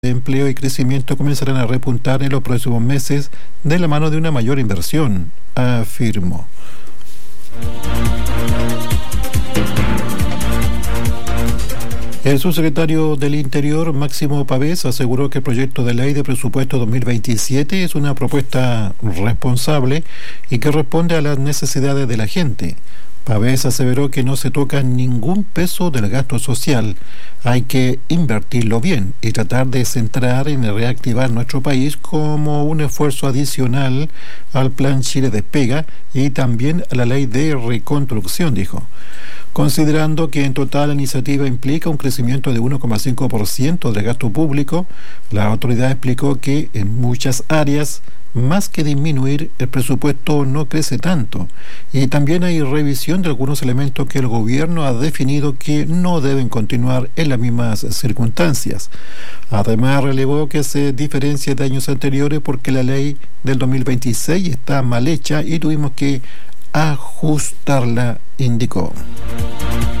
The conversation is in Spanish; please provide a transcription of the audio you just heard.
de empleo y crecimiento comenzarán a repuntar en los próximos meses de la mano de una mayor inversión, afirmó. El subsecretario del Interior, Máximo Pavés, aseguró que el proyecto de ley de presupuesto 2027 es una propuesta responsable y que responde a las necesidades de la gente. Pavés aseveró que no se toca ningún peso del gasto social. Hay que invertirlo bien y tratar de centrar en reactivar nuestro país como un esfuerzo adicional al Plan Chile Despega y también a la Ley de Reconstrucción, dijo. Considerando que en total la iniciativa implica un crecimiento de 1,5% del gasto público, la autoridad explicó que en muchas áreas, más que disminuir, el presupuesto no crece tanto, y también hay revisión de algunos elementos que el gobierno ha definido que no deben continuar en las mismas circunstancias. Además, relevó que se diferencia de años anteriores porque la ley del 2026 está mal hecha y tuvimos que ajustarla, indicó.